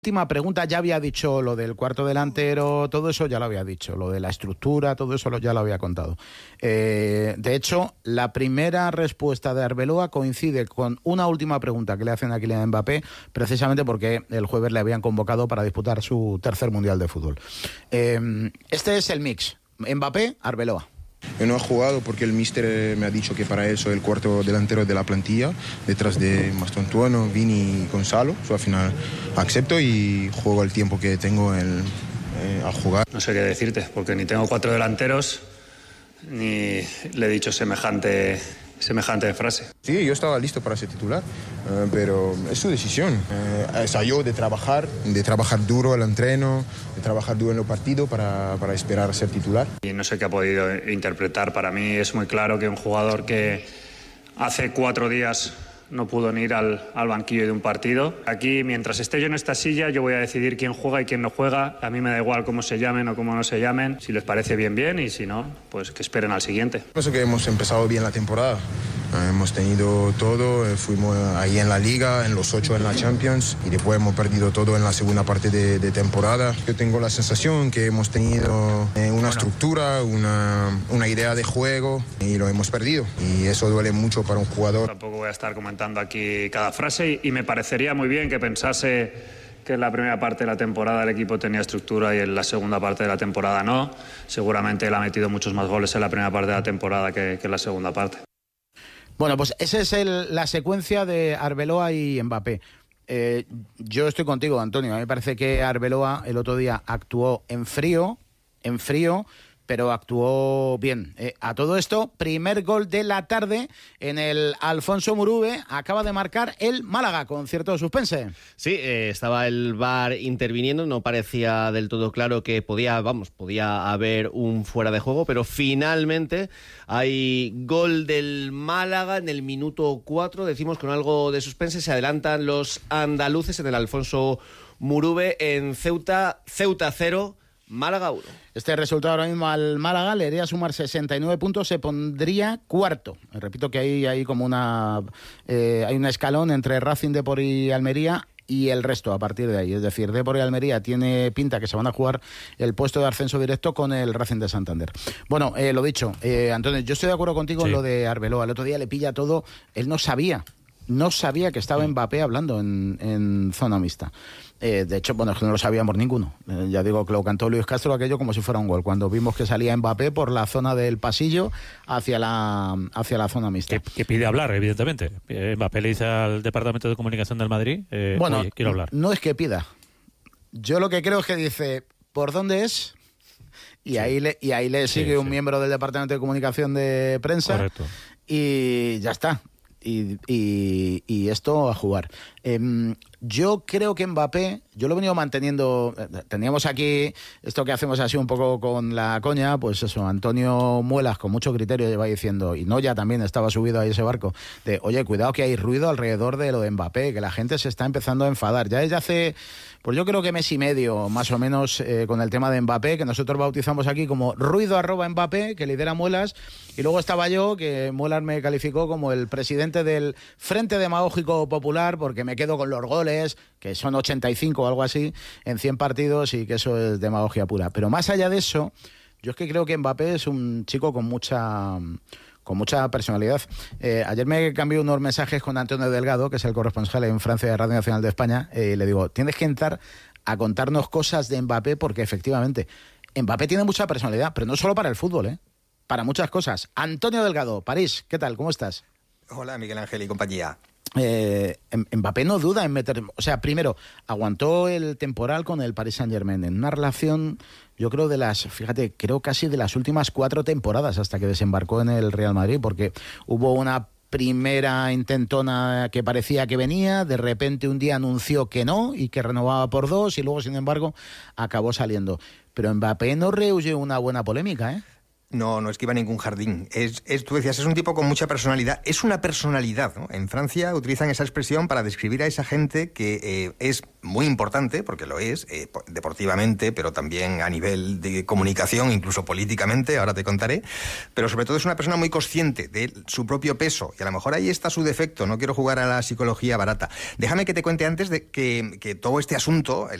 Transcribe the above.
Última pregunta, ya había dicho lo del cuarto delantero, todo eso ya lo había dicho, lo de la estructura, todo eso ya lo había contado. De hecho, la primera respuesta de Arbeloa coincide con una última pregunta que le hacen a Kylian Mbappé, precisamente porque el jueves le habían convocado para disputar su tercer Mundial de Fútbol. Este es el mix, Mbappé, Arbeloa. Yo no he jugado porque el míster me ha dicho que para él soy el cuarto delantero de la plantilla, detrás de Mastantuono, Vini y Gonzalo. Al final acepto y juego el tiempo que tengo a jugar. No sé qué decirte, porque ni tengo cuatro delanteros, ni le he dicho semejante frase. Sí, yo estaba listo para ser titular, pero es su decisión. Es a yo de trabajar duro el entreno, de trabajar duro en el partido para esperar a ser titular. Y no sé qué ha podido interpretar. Para mí es muy claro que un jugador que hace 4 días no pudo ni ir al banquillo de un partido. Aquí, mientras esté yo en esta silla, yo voy a decidir quién juega y quién no juega. A mí me da igual cómo se llamen o cómo no se llamen. Si les parece bien, bien, y si no, pues que esperen al siguiente. Pienso que hemos empezado bien la temporada. Hemos tenido todo, fuimos ahí en la Liga, en los 8 en la Champions, y después hemos perdido todo en la segunda parte de temporada. Yo tengo la sensación que hemos tenido una estructura, una idea de juego, y lo hemos perdido. Y eso duele mucho para un jugador. Tampoco voy a estar comentando aquí cada frase, y me parecería muy bien que pensase que en la primera parte de la temporada el equipo tenía estructura y en la segunda parte de la temporada no. Seguramente él ha metido muchos más goles en la primera parte de la temporada que en la segunda parte. Bueno, pues esa es la secuencia de Arbeloa y Mbappé. Yo estoy contigo, Antonio. A mí me parece que Arbeloa el otro día actuó en frío, pero actuó bien. A todo esto, primer gol de la tarde en el Alfonso Murube. Acaba de marcar el Málaga con cierto suspense. Sí, estaba el VAR interviniendo. No parecía del todo claro que podía haber un fuera de juego, pero finalmente hay gol del Málaga en el minuto 4. Decimos con algo de suspense. Se adelantan los andaluces en el Alfonso Murube en Ceuta 0. Málaga 1. Este resultado ahora mismo al Málaga le haría sumar 69 puntos, se pondría cuarto. Repito que hay como hay un escalón entre Racing, Depor y Almería y el resto a partir de ahí. Es decir, Depor y Almería tiene pinta que se van a jugar el puesto de ascenso directo con el Racing de Santander. Bueno, lo dicho, Antonio, yo estoy de acuerdo contigo en lo de Arbeloa. El otro día le pilla todo, él no sabía que estaba Mbappé hablando en zona mixta. De hecho, bueno, es que no lo sabíamos ninguno. Ya digo que lo cantó Luis Castro aquello como si fuera un gol. Cuando vimos que salía Mbappé por la zona del pasillo hacia la zona mixta. Que pide hablar, evidentemente. Mbappé le dice al Departamento de Comunicación del Madrid, oye, quiero hablar. No es que pida. Yo lo que creo es que dice, ¿por dónde es? Y ahí le sigue un miembro del Departamento de Comunicación de Prensa. Correcto. Y ya está. Y esto a jugar. Yo creo que Mbappé, yo lo he venido manteniendo. Teníamos aquí esto que hacemos así un poco con la coña, pues eso, Antonio Muelas con mucho criterio lleva diciendo, y Noya también estaba subido ahí ese barco, de oye, cuidado que hay ruido alrededor de lo de Mbappé, que la gente se está empezando a enfadar. Ya desde hace, pues yo creo que mes y medio más o menos, con el tema de Mbappé, que nosotros bautizamos aquí como ruido@Mbappé, que lidera Muelas, y luego estaba yo, que Muelas me calificó como el presidente del Frente Demagógico Popular, porque me quedo con los goles, que son 85 o algo así, en 100 partidos, y que eso es demagogia pura. Pero más allá de eso, yo es que creo que Mbappé es un chico con mucha personalidad. Ayer me cambié unos mensajes con Antonio Delgado, que es el corresponsal en Francia de Radio Nacional de España, y le digo, tienes que entrar a contarnos cosas de Mbappé, porque efectivamente Mbappé tiene mucha personalidad, pero no solo para el fútbol, para muchas cosas. Antonio Delgado, París, ¿qué tal? ¿Cómo estás? Hola, Miguel Ángel y compañía. Mbappé no duda en meter, o sea, primero aguantó el temporal con el Paris Saint-Germain en una relación, yo creo creo casi de las últimas 4 temporadas hasta que desembarcó en el Real Madrid, porque hubo una primera intentona que parecía que venía, de repente un día anunció que no y que renovaba por 2 y luego sin embargo acabó saliendo. Pero Mbappé no rehuyó una buena polémica, No esquiva ningún jardín. Tú decías, es un tipo con mucha personalidad. Es una personalidad, ¿no? En Francia utilizan esa expresión para describir a esa gente que es muy importante, porque lo es, deportivamente, pero también a nivel de comunicación, incluso políticamente, ahora te contaré. Pero sobre todo es una persona muy consciente de su propio peso. Y a lo mejor ahí está su defecto. No quiero jugar a la psicología barata. Déjame que te cuente antes de que todo este asunto,